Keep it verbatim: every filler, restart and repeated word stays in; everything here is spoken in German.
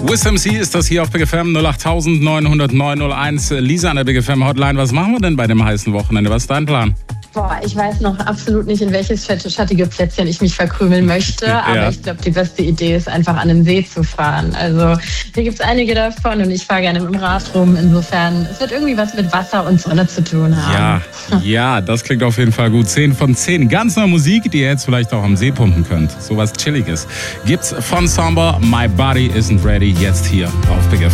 Wiz M C ist das hier auf Big F M null acht neun null null neun null eins. Lisa an der Big F M Hotline. Was machen wir denn bei dem heißen Wochenende? Was ist dein Plan? Boah, ich weiß noch absolut nicht, in welches fette, schattige Plätzchen ich mich verkrümeln möchte. Ja. Aber ich glaube, die beste Idee ist einfach an den See zu fahren. Also hier gibt es einige davon und ich fahre gerne mit dem Rad rum. Insofern, es wird irgendwie was mit Wasser und Sonne zu tun haben. Ja, ja, das klingt auf jeden Fall gut. zehn von zehn. Ganz neue Musik, die ihr jetzt vielleicht auch am See pumpen könnt. Sowas Chilliges gibt's von Somber. My Body Isn't Ready jetzt hier auf Big F M.